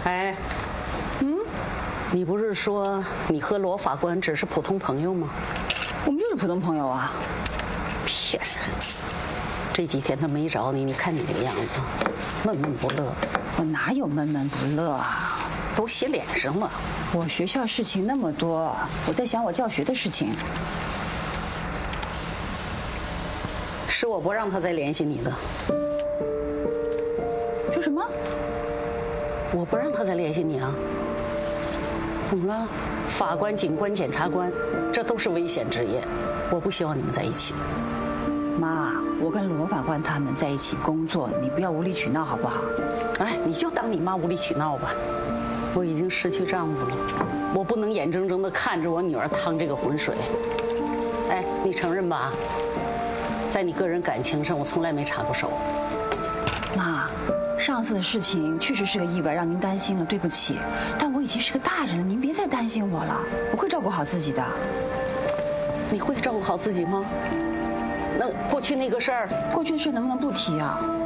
哎，你不是说你和罗法官只是普通朋友吗？ 我们就是普通朋友啊。 骗人！这几天他没找你，你看你这个样子，闷闷不乐。 我哪有闷闷不乐啊？ 都写脸上了。 我学校事情那么多，我在想我教学的事情。 是我不让他再联系你的。 说什么？ 我不让他再联系你啊？怎么了？法官、警官、检察官，这都是危险职业，我不希望你们在一起。 妈，我跟罗法官他们在一起工作，你不要无理取闹好不好？ 哎，你就当你妈无理取闹吧。我已经失去丈夫了，我不能眼睁睁地看着我女儿趟这个浑水。哎，你承认吧？在你个人感情上，我从来没插过手。 妈，上次的事情确实是个意外，让您担心了，对不起。但我已经是个大人了，您别再担心我了，我会照顾好自己的。 你会照顾好自己吗？那过去那个事儿， 过去的事能不能不提啊？